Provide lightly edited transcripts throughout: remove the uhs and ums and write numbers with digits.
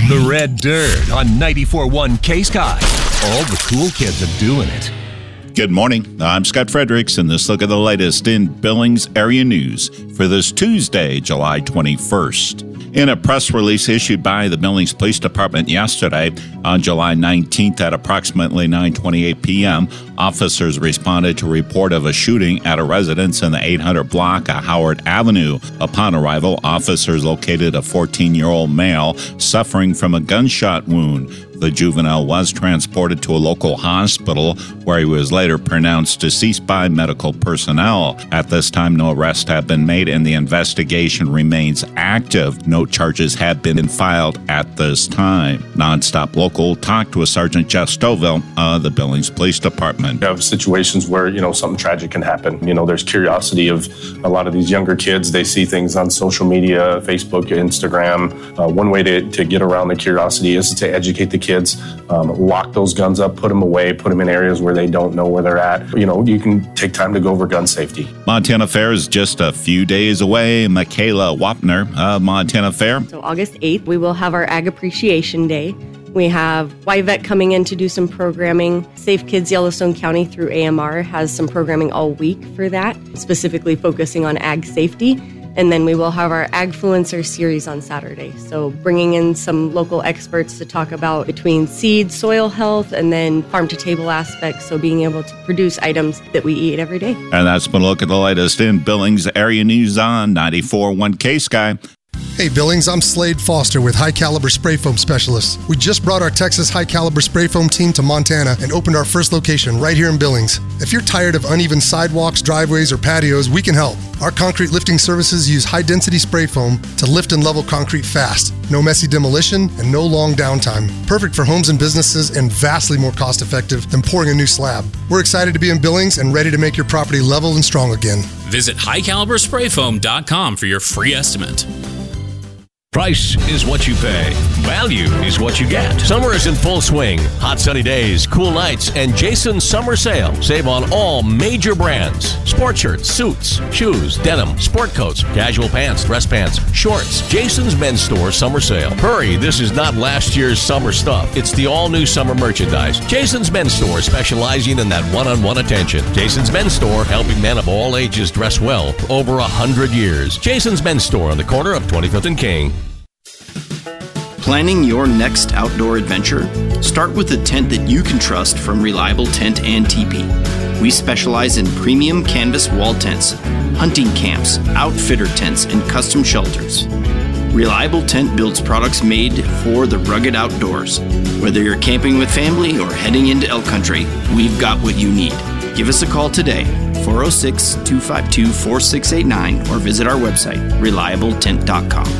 The Red Dirt on 94.1 K-Sky. All the cool kids are doing it. Good morning. I'm Scott Fredericks, and this look at the latest in Billings area news for this Tuesday, July 21st. In a press release issued by the Billings Police Department yesterday, on July 19th at approximately 9:28 p.m., officers responded to a report of a shooting at a residence in the 800 block of Howard Avenue. Upon arrival, officers located a 14-year-old male suffering from a gunshot wound. The juvenile was transported to a local hospital where he was later pronounced deceased by medical personnel. At this time, no arrests have been made and the investigation remains active. No charges have been filed at this time. Nonstop Local talked with Sergeant Jeff Stovall of the Billings Police Department. You have situations where, something tragic can happen. There's curiosity of a lot of these younger kids. They see things on social media, Facebook, Instagram. One way to get around the curiosity is to educate the kids, lock those guns up, put them away, put them in areas where they don't know where they're at. You can take time to go over gun safety. Montana Fair is just a few days away. Michaela Wapner of Montana Fair. So August 8th, we will have our Ag Appreciation Day. We have YVET coming in to do some programming. Safe Kids Yellowstone County through AMR has some programming all week for that, specifically focusing on ag safety. And then we will have our Agfluencer series on Saturday. So bringing in some local experts to talk about between seed, soil health, and then farm-to-table aspects, so being able to produce items that we eat every day. And that's been a look at the latest in Billings area news on 94.1 K-Sky. Hey Billings, I'm Slade Foster with High Caliber Spray Foam Specialists. We just brought our Texas High Caliber Spray Foam team to Montana and opened our first location right here in Billings. If you're tired of uneven sidewalks, driveways, or patios, we can help. Our concrete lifting services use high-density spray foam to lift and level concrete fast. No messy demolition and no long downtime. Perfect for homes and businesses and vastly more cost-effective than pouring a new slab. We're excited to be in Billings and ready to make your property level and strong again. Visit highcalibersprayfoam.com for your free estimate. Price is what you pay. Value is what you get. Summer is in full swing. Hot sunny days, cool nights, and Jason's summer sale. Save on all major brands. Sport shirts, suits, shoes, denim, sport coats, casual pants, dress pants, shorts. Jason's Men's Store summer sale. Hurry, this is not last year's summer stuff. It's the all-new summer merchandise. Jason's Men's Store, specializing in that one-on-one attention. Jason's Men's Store, helping men of all ages dress well for over 100 years. Jason's Men's Store on the corner of 25th and King. Planning your next outdoor adventure? Start with a tent that you can trust from Reliable Tent and Teepee. We specialize in premium canvas wall tents, hunting camps, outfitter tents, and custom shelters. Reliable Tent builds products made for the rugged outdoors. Whether you're camping with family or heading into elk country, we've got what you need. Give us a call today, 406-252-4689, or visit our website, reliabletent.com.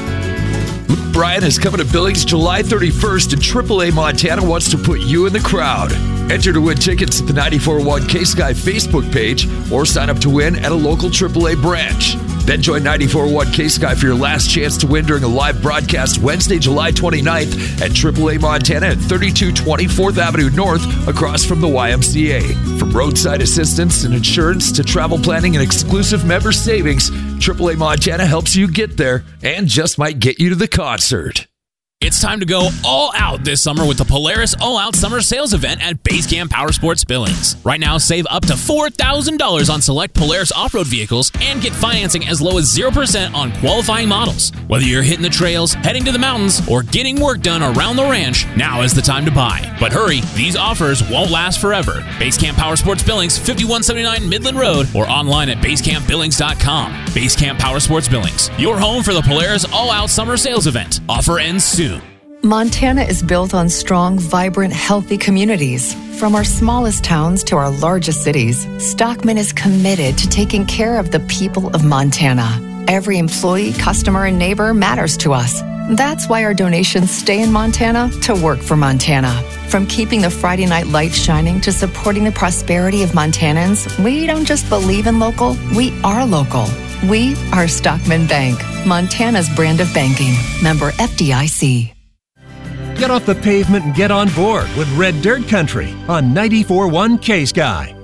Bryant is coming to Billings July 31st, and AAA Montana wants to put you in the crowd. Enter to win tickets at the 94.1 K-Sky Facebook page or sign up to win at a local AAA branch. Then join 94.1 K-Sky for your last chance to win during a live broadcast Wednesday, July 29th at AAA Montana at 3220 4th Avenue North across from the YMCA. From roadside assistance and insurance to travel planning and exclusive member savings, AAA Montana helps you get there and just might get you to the concert. It's time to go all out this summer with the Polaris All Out Summer Sales Event at Basecamp Powersports Billings. Right now, save up to $4,000 on select Polaris off-road vehicles and get financing as low as 0% on qualifying models. Whether you're hitting the trails, heading to the mountains, or getting work done around the ranch, now is the time to buy. But hurry, these offers won't last forever. Basecamp Powersports Billings, 5179 Midland Road, or online at basecampbillings.com. Basecamp Powersports Billings, your home for the Polaris All Out Summer Sales Event. Offer ends soon. Montana is built on strong, vibrant, healthy communities. From our smallest towns to our largest cities, Stockman is committed to taking care of the people of Montana. Every employee, customer, and neighbor matters to us. That's why our donations stay in Montana to work for Montana. From keeping the Friday night lights shining to supporting the prosperity of Montanans, we don't just believe in local, we are local. We are Stockman Bank, Montana's brand of banking. Member FDIC. Get off the pavement and get on board with Red Dirt Country on 94.1 K-Sky.